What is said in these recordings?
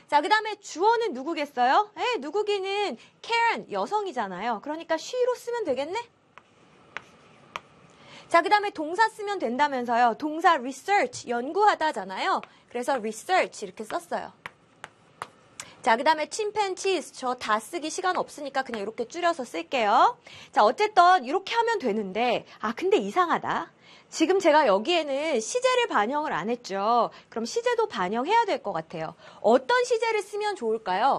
자, 그 다음에 주어는 누구겠어요? 누구기는 Karen, 여성이잖아요. 그러니까 she로 쓰면 되겠네? 자, 그 다음에 동사 쓰면 된다면서요. 동사 research, 연구하다잖아요. 그래서 research 이렇게 썼어요. 자, 그 다음에 chimpanzees, 저 다 쓰기 시간 없으니까 그냥 이렇게 줄여서 쓸게요. 자, 어쨌든 이렇게 하면 되는데, 근데 이상하다. 지금 제가 여기에는 시제를 반영을 안 했죠. 그럼 시제도 반영해야 될 것 같아요. 어떤 시제를 쓰면 좋을까요?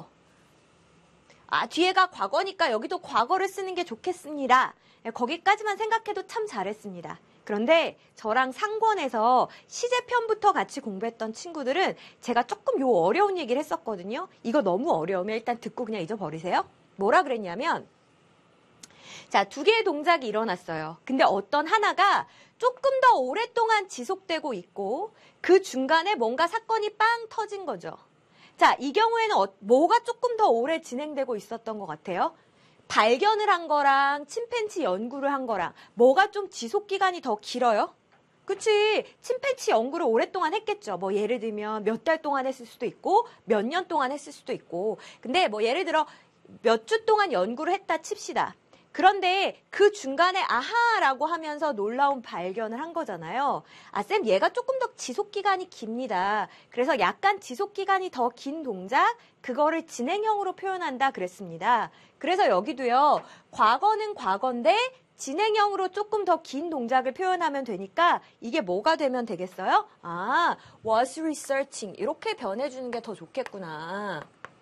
뒤에가 과거니까 여기도 과거를 쓰는 게 좋겠습니다. 거기까지만 생각해도 참 잘했습니다. 그런데 저랑 상권에서 시제편부터 같이 공부했던 친구들은 제가 조금 요 어려운 얘기를 했었거든요. 이거 너무 어려우면 일단 듣고 그냥 잊어버리세요. 뭐라 그랬냐면, 자, 두 개의 동작이 일어났어요. 근데 어떤 하나가 조금 더 오랫동안 지속되고 있고 그 중간에 뭔가 사건이 빵 터진 거죠. 자, 이 경우에는 뭐가 조금 더 오래 진행되고 있었던 것 같아요? 발견을 한 거랑 침팬지 연구를 한 거랑 뭐가 좀 지속기간이 더 길어요? 그치? 침팬지 연구를 오랫동안 했겠죠. 뭐 예를 들면 몇 달 동안 했을 수도 있고 몇 년 동안 했을 수도 있고. 근데 뭐 예를 들어 몇 주 동안 연구를 했다 칩시다. 그런데 그 중간에 아하라고 하면서 놀라운 발견을 한 거잖아요. 쌤, 얘가 조금 더 지속기간이 깁니다. 그래서 약간 지속기간이 더 긴 동작, 그거를 진행형으로 표현한다 그랬습니다. 그래서 여기도요, 과거는 과거인데 진행형으로 조금 더 긴 동작을 표현하면 되니까 이게 뭐가 되면 되겠어요? was researching. 이렇게 변해주는 게 더 좋겠구나.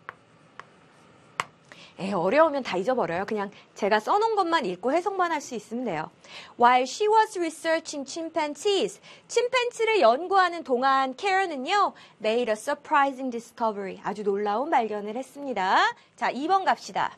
어려우면 다 잊어버려요. 그냥 제가 써놓은 것만 읽고 해석만 할 수 있으면 돼요. While she was researching chimpanzees, 침팬지를 연구하는 동안 Karen은요, made a surprising discovery. 아주 놀라운 발견을 했습니다. 자, 2번 갑시다.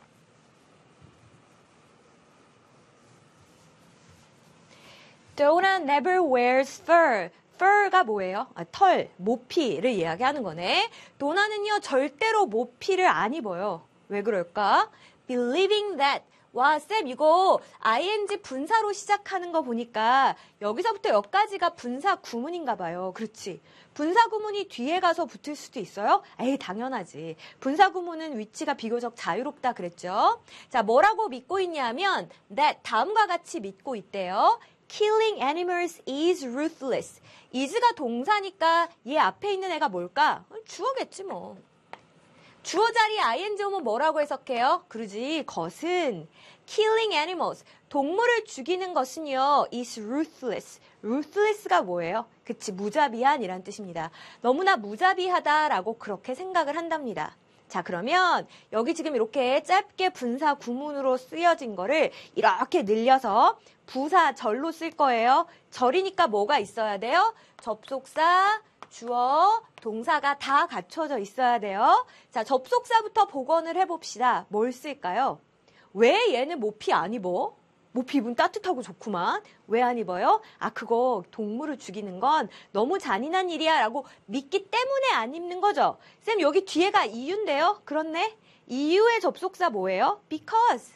Donna never wears fur. fur가 뭐예요? 털, 모피를 이야기하는 거네. 도나는요, 절대로 모피를 안 입어요. 왜 그럴까? Believing that. 와, 쌤, 이거 ing 분사로 시작하는 거 보니까 여기서부터 여기까지가 분사 구문인가 봐요. 그렇지. 분사 구문이 뒤에 가서 붙을 수도 있어요? 당연하지. 분사 구문은 위치가 비교적 자유롭다 그랬죠. 자, 뭐라고 믿고 있냐면 that 다음과 같이 믿고 있대요. Killing animals is ruthless. is가 동사니까 얘 앞에 있는 애가 뭘까? 주어겠지 뭐. 주어 자리에 ing 오면 뭐라고 해석해요? 그러지, 것은 killing animals, 동물을 죽이는 것은요, is ruthless. ruthless가 뭐예요? 그치, 무자비한이란 뜻입니다. 너무나 무자비하다라고 그렇게 생각을 한답니다. 자, 그러면 여기 지금 이렇게 짧게 분사 구문으로 쓰여진 거를 이렇게 늘려서 부사 절로 쓸 거예요. 절이니까 뭐가 있어야 돼요? 접속사, 주어, 동사가 다 갖춰져 있어야 돼요. 자, 접속사부터 복원을 해봅시다. 뭘 쓸까요? 왜 얘는 모피 안 입어? 모피 입으면 따뜻하고 좋구만. 왜 안 입어요? 그거 동물을 죽이는 건 너무 잔인한 일이야 라고 믿기 때문에 안 입는 거죠. 쌤, 여기 뒤에가 이유인데요? 그렇네. 이유의 접속사 뭐예요? because.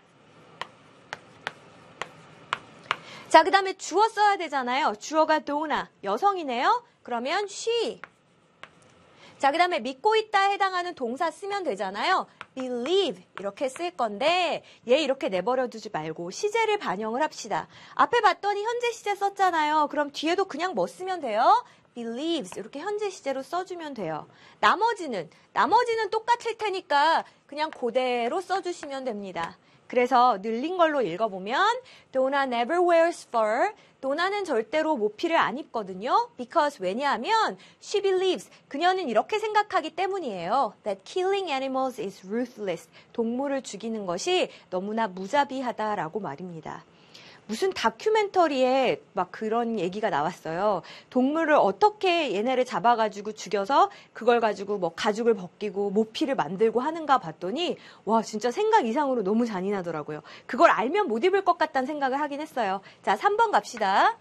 자, 그 다음에 주어 써야 되잖아요. 주어가 Donna, 여성이네요. 그러면 she. 자, 그 다음에 믿고 있다 해당하는 동사 쓰면 되잖아요. believe 이렇게 쓸 건데 얘 이렇게 내버려 두지 말고 시제를 반영을 합시다. 앞에 봤더니 현재 시제 썼잖아요. 그럼 뒤에도 그냥 뭐 쓰면 돼요? believes 이렇게 현재 시제로 써주면 돼요. 나머지는 똑같을 테니까 그냥 그대로 써주시면 됩니다. 그래서 늘린 걸로 읽어보면 Donna never wears fur. 도나는 절대로 모피를 안 입거든요. Because 왜냐하면 she believes, 그녀는 이렇게 생각하기 때문이에요. That killing animals is ruthless. 동물을 죽이는 것이 너무나 무자비하다라고 말입니다. 무슨 다큐멘터리에 막 그런 얘기가 나왔어요. 동물을 어떻게 얘네를 잡아가지고 죽여서 그걸 가지고 뭐 가죽을 벗기고 모피를 만들고 하는가 봤더니 와 진짜 생각 이상으로 너무 잔인하더라고요. 그걸 알면 못 입을 것 같다는 생각을 하긴 했어요. 자, 3번 갑시다.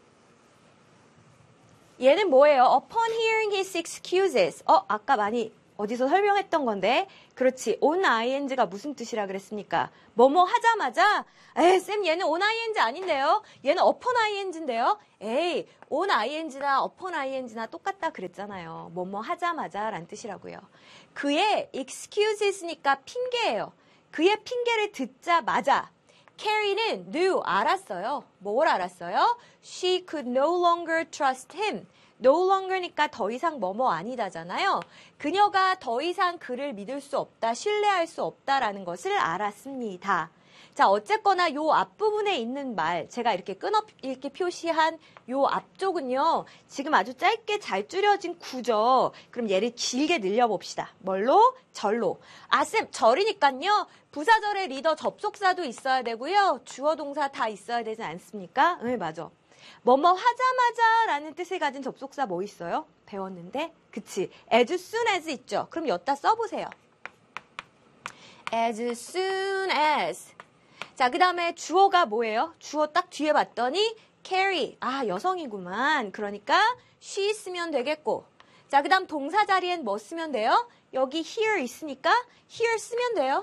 얘는 뭐예요? Upon hearing his excuses. 아까 많이 어디서 설명했던 건데. 그렇지. on ing가 무슨 뜻이라 그랬습니까? 뭐뭐 하자마자 에이 쌤 얘는 on ing 아닌데요? 얘는 upon ing인데요? 에이 on ing나 upon ing나 똑같다 그랬잖아요. 뭐뭐 하자마자 라는 뜻이라고요. 그의 excuses니까 핑계예요. 그의 핑계를 듣자마자 캐리는 knew 알았어요. 뭘 알았어요? She could no longer trust him. no longer니까 더 이상 뭐뭐 아니다잖아요. 그녀가 더 이상 그를 믿을 수 없다, 신뢰할 수 없다라는 것을 알았습니다. 자, 어쨌거나 요 앞부분에 있는 말, 제가 이렇게 끊어읽기 표시한 요 앞쪽은요, 지금 아주 짧게 잘 줄여진 구죠. 그럼 얘를 길게 늘려봅시다. 뭘로? 절로. 아, 쌤, 절이니까요, 부사절의 리더 접속사도 있어야 되고요, 주어 동사 다 있어야 되지 않습니까? 네, 맞아. 뭐뭐 하자마자 라는 뜻을 가진 접속사 뭐 있어요? 배웠는데? 그치. as soon as 있죠. 그럼 여기다 써보세요. as soon as. 자, 그 다음에 주어가 뭐예요? 주어 딱 뒤에 봤더니 carry. 아, 여성이구만. 그러니까 she 쓰면 되겠고. 자, 그 다음 동사 자리엔 뭐 쓰면 돼요? 여기 here 있으니까 here 쓰면 돼요.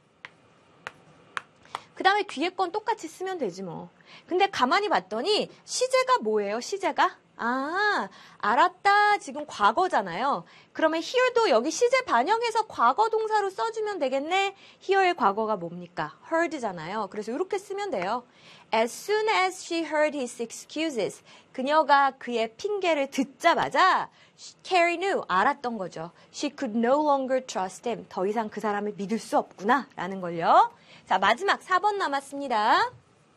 그 다음에 뒤에 건 똑같이 쓰면 되지 뭐. 근데 가만히 봤더니 시제가 뭐예요? 시제가? 아, 알았다. 지금 과거잖아요. 그러면 here도 여기 시제 반영해서 과거 동사로 써주면 되겠네. here의 과거가 뭡니까? heard잖아요. 그래서 이렇게 쓰면 돼요. As soon as she heard his excuses. 그녀가 그의 핑계를 듣자마자 Carrie knew. 알았던 거죠. She could no longer trust him. 더 이상 그 사람을 믿을 수 없구나. 라는 걸요. 자, 마지막 4번 남았습니다.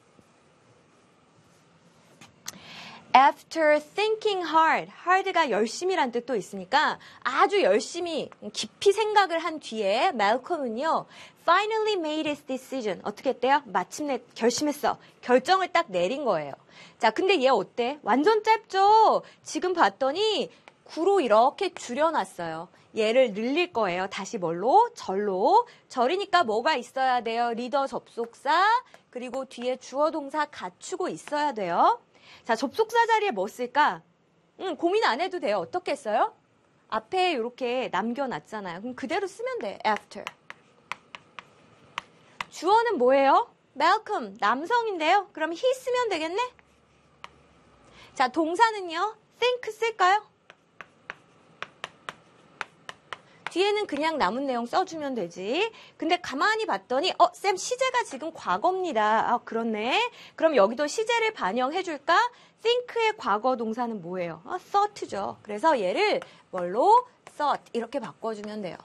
After thinking hard, hard가 열심히란 뜻도 있으니까 아주 열심히 깊이 생각을 한 뒤에 말콤은요, finally made his decision. 어떻게 했대요? 마침내 결심했어. 결정을 딱 내린 거예요. 자, 근데 얘 어때? 완전 짧죠? 지금 봤더니 구로 이렇게 줄여놨어요. 얘를 늘릴 거예요. 다시 뭘로? 절로. 절이니까 뭐가 있어야 돼요? 리더 접속사, 그리고 뒤에 주어 동사 갖추고 있어야 돼요. 자, 접속사 자리에 뭐 쓸까? 고민 안 해도 돼요. 어떻게 써요? 앞에 이렇게 남겨놨잖아요. 그럼 그대로 쓰면 돼. after. 주어는 뭐예요? Malcolm, 남성인데요. 그럼 he 쓰면 되겠네? 자, 동사는요? think 쓸까요? 뒤에는 그냥 남은 내용 써주면 되지. 근데 가만히 봤더니 쌤 시제가 지금 과거입니다. 아, 그렇네. 그럼 여기도 시제를 반영해줄까? think의 과거 동사는 뭐예요? thought죠. 그래서 얘를 뭘로? thought 이렇게 바꿔주면 돼요.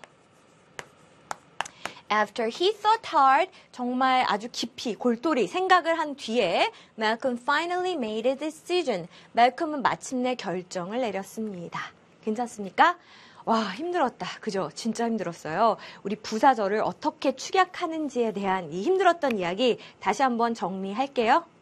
After he thought hard, 정말 아주 깊이 골똘히 생각을 한 뒤에 Malcolm finally made a decision. Malcolm은 마침내 결정을 내렸습니다. 괜찮습니까? 와, 힘들었다. 그죠? 진짜 힘들었어요. 우리 부사절을 어떻게 축약하는지에 대한 이 힘들었던 이야기 다시 한번 정리할게요.